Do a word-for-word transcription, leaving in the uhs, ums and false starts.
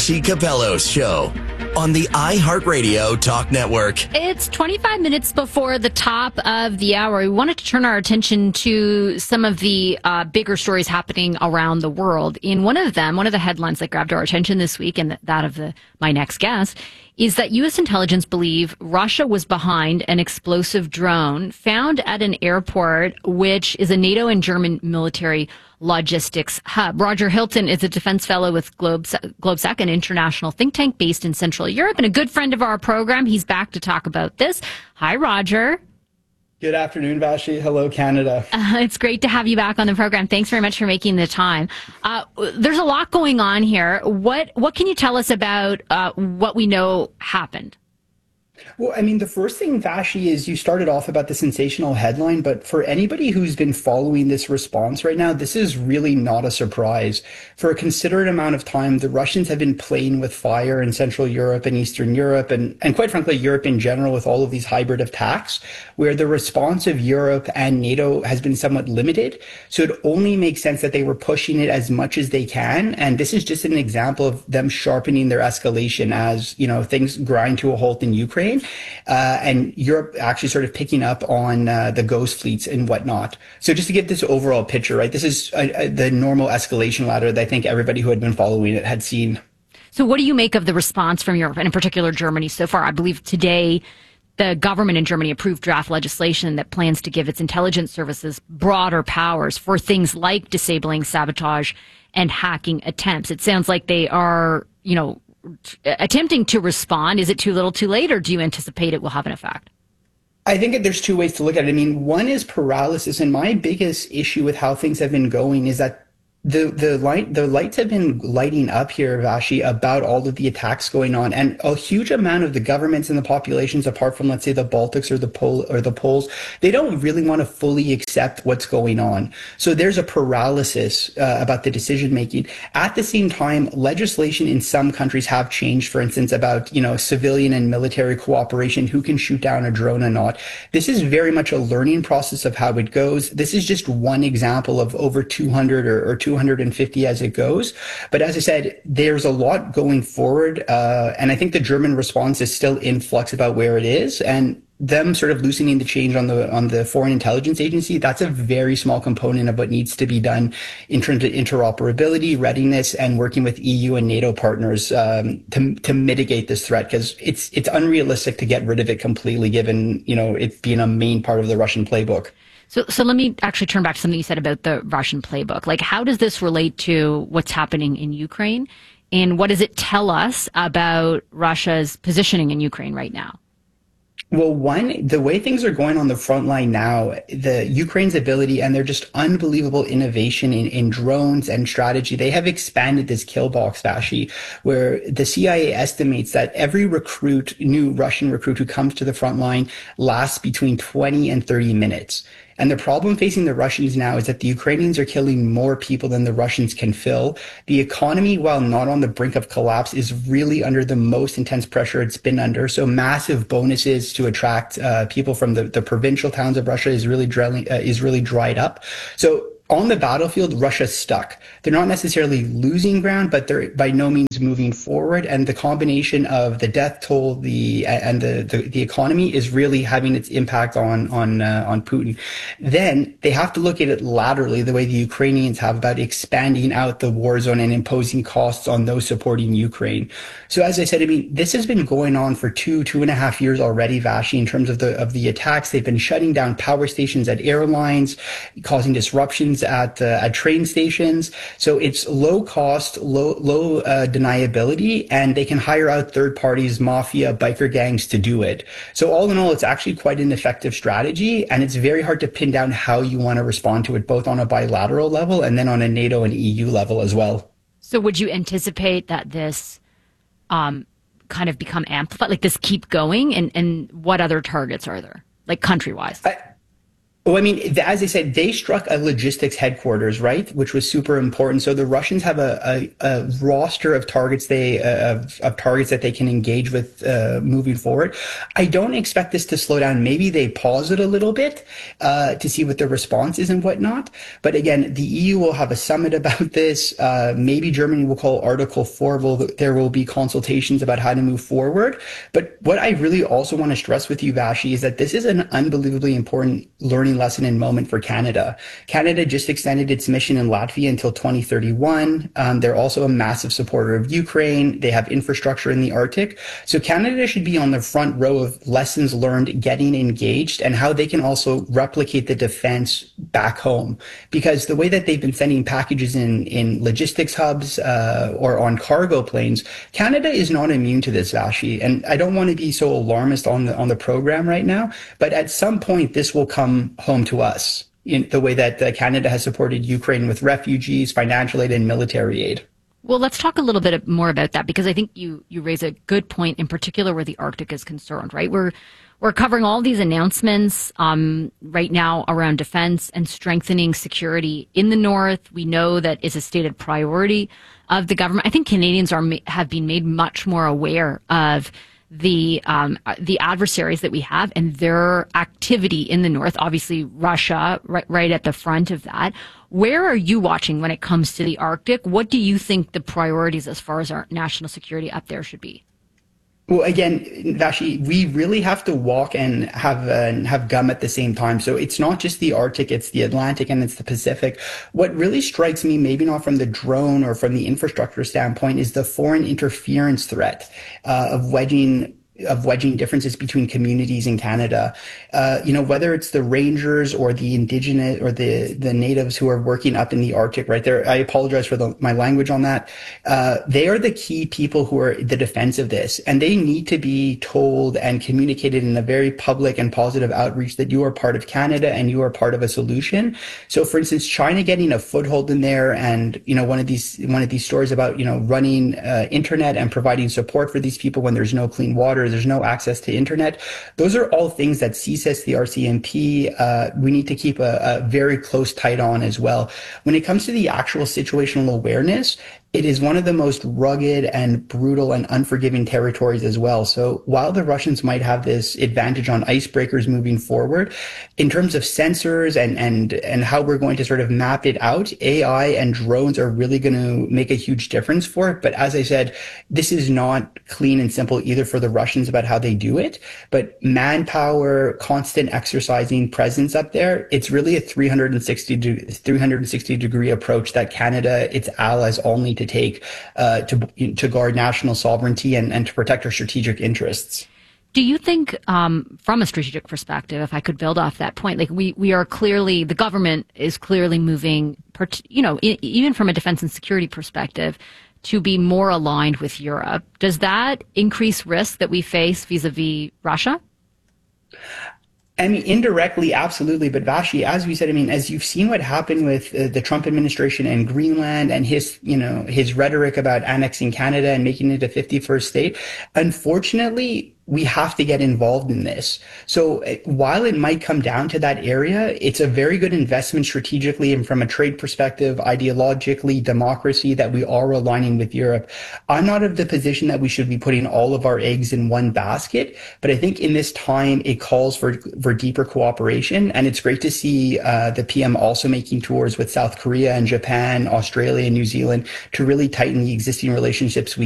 Vassy Capello's show on the iHeartRadio Talk Network. It's twenty-five minutes before the top of the hour. We wanted to turn our attention to some of the uh, bigger stories happening around the world. In one of them, one of the headlines that grabbed our attention this week, and that of the my next guest, is that U S intelligence believe Russia was behind an explosive drone found at an airport, which is a NATO and German military logistics hub. Roger Hilton is a defense fellow with Globesec, Globesec, an international think tank based in Central Europe, and a good friend of our program. He's back to talk about this. Hi, Roger. Good afternoon, Vassy. Hello, Canada. Uh, it's great to have you back on the program. Thanks very much for making the time. Uh, there's a lot going on here. What what can you tell us about uh, what we know happened? Well, I mean, the first thing, Vassy, is you started off about the sensational headline, but for anybody who's been following this response right now, this is really not a surprise. For a considerate amount of time, the Russians have been playing with fire in Central Europe and Eastern Europe, and, and quite frankly, Europe in general, with all of these hybrid attacks, where the response of Europe and NATO has been somewhat limited. So it only makes sense that they were pushing it as much as they can. And this is just an example of them sharpening their escalation as, you know, things grind to a halt in Ukraine. Uh, and Europe actually sort of picking up on uh, the ghost fleets and whatnot. So just to give this overall picture, right, this is uh, uh, the normal escalation ladder that I think everybody who had been following it had seen. So what do you make of the response from Europe, and in particular Germany so far? I believe today the government in Germany approved draft legislation that plans to give its intelligence services broader powers for things like disabling sabotage and hacking attempts. It sounds like they are, you know, attempting to respond. Is it too little too late, or do you anticipate it will have an effect? I think that there's two ways to look at it. I mean, one is paralysis, and my biggest issue with how things have been going is that The the light the lights have been lighting up here, Vassy, about all of the attacks going on, and a huge amount of the governments and the populations, apart from, let's say, the Baltics or the Pol or the Poles, they don't really want to fully accept what's going on. So there's a paralysis uh, about the decision making. At the same time, legislation in some countries have changed. For instance, about you know civilian and military cooperation, who can shoot down a drone or not. This is very much a learning process of how it goes. This is just one example of over two hundred or, or two hundred fifty as it goes. But as I said, there's a lot going forward. Uh, and I think the German response is still in flux about where it is. And them sort of loosening the change on the on the Foreign Intelligence Agency, that's a very small component of what needs to be done in terms of interoperability, readiness, and working with E U and NATO partners um, to to mitigate this threat, because it's it's unrealistic to get rid of it completely, given you know it being a main part of the Russian playbook. So, so let me actually turn back to something you said about the Russian playbook. Like, how does this relate to what's happening in Ukraine? And what does it tell us about Russia's positioning in Ukraine right now? Well, one, the way things are going on the front line now, the Ukraine's ability and their just unbelievable innovation in, in drones and strategy, they have expanded this kill box, Vassy, where the C I A estimates that every recruit, new Russian recruit who comes to the front line lasts between twenty and thirty minutes. And the problem facing the Russians now is that the Ukrainians are killing more people than the Russians can fill. The economy, while not on the brink of collapse, is really under the most intense pressure it's been under. So massive bonuses to attract uh, people from the, the provincial towns of Russia is really, drilling, uh, is really dried up. So on the battlefield, Russia's stuck. They're not necessarily losing ground, but they're by no means moving forward. And the combination of the death toll, the and the the, the economy is really having its impact on on uh, on Putin. Then they have to look at it laterally, the way the Ukrainians have, about expanding out the war zone and imposing costs on those supporting Ukraine. So as I said, I mean, this has been going on for two two and a half years already, Vassy. In terms of the of the attacks, they've been shutting down power stations at airlines, causing disruptions at uh, at train stations. So it's low cost, low low uh, deniability, and they can hire out third parties, mafia, biker gangs to do it. So all in all, it's actually quite an effective strategy, and it's very hard to pin down how you want to respond to it, both on a bilateral level and then on a NATO and E U level as well. So would you anticipate that this um, kind of become amplified, like this keep going, and, and what other targets are there, like country-wise? I, Oh, I mean, as I said, they struck a logistics headquarters, right, which was super important. So the Russians have a, a, a roster of targets they uh, of, of targets that they can engage with uh, moving forward. I don't expect this to slow down. Maybe they pause it a little bit uh, to see what the response is and whatnot. But again, the E U will have a summit about this. Uh, maybe Germany will call Article Four. Will there will be consultations about how to move forward. But what I really also want to stress with you, Vashi, is that this is an unbelievably important learning lesson and moment for Canada. Canada just extended its mission in Latvia until twenty thirty-one. Um, they're also a massive supporter of Ukraine. They have infrastructure in the Arctic. So Canada should be on the front row of lessons learned, getting engaged, and how they can also replicate the defense back home. Because the way that they've been sending packages in, in logistics hubs uh, or on cargo planes, Canada is not immune to this, Vashi. And I don't want to be so alarmist on the, on the program right now, but at some point this will come home to us in the way that uh, Canada has supported Ukraine with refugees, financial aid, and military aid. Well, let's talk a little bit more about that, because I think you you raise a good point, in particular where the Arctic is concerned, right? We're we're covering all these announcements um, right now around defense and strengthening security in the North. We know that is a stated priority of the government. I think Canadians are have been made much more aware of the um, the adversaries that we have and their activity in the North. Obviously, Russia, right, right at the front of that. Where are you watching when it comes to the Arctic? What do you think the priorities as far as our national security up there should be? Well, again, Vashi, we really have to walk and have uh, have gum at the same time. So it's not just the Arctic, it's the Atlantic and it's the Pacific. What really strikes me, maybe not from the drone or from the infrastructure standpoint, is the foreign interference threat uh, of wedging of wedging differences between communities in Canada. Uh, you know, whether it's the rangers or the indigenous or the, the natives who are working up in the Arctic right there. I apologize for the, my language on that. Uh, they are the key people who are the defense of this, and they need to be told and communicated in a very public and positive outreach that you are part of Canada and you are part of a solution. So for instance, China getting a foothold in there, and, you know, one of these, one of these stories about, you know, running uh, internet and providing support for these people when there's no clean water, there's no access to internet. Those are all things that C S I S, the R C M P, uh, we need to keep a, a very close tight on as well. When it comes to the actual situational awareness, it is one of the most rugged and brutal and unforgiving territories as well. So while the Russians might have this advantage on icebreakers moving forward, in terms of sensors and, and, and how we're going to sort of map it out, A I and drones are really going to make a huge difference for it. But as I said, this is not clean and simple either for the Russians about how they do it. But manpower, constant exercising presence up there, it's really a three sixty degree approach that Canada, its allies all need to to take uh, to to guard national sovereignty and, and to protect our strategic interests. Do you think, um, from a strategic perspective, if I could build off that point, like we, we are clearly, the government is clearly moving, you know, even from a defense and security perspective, to be more aligned with Europe. Does that increase risk that we face vis-a-vis Russia? I mean, indirectly, absolutely. But Vashi, as we said, I mean, as you've seen what happened with uh, the Trump administration and Greenland and his, you know, his rhetoric about annexing Canada and making it a fifty-first state, unfortunately, we have to get involved in this. So while it might come down to that area, it's a very good investment strategically and from a trade perspective, ideologically, democracy, that we are aligning with Europe. I'm not of the position that we should be putting all of our eggs in one basket, but I think in this time it calls for, for deeper cooperation. And it's great to see uh, the P M also making tours with South Korea and Japan, Australia, and New Zealand to really tighten the existing relationships we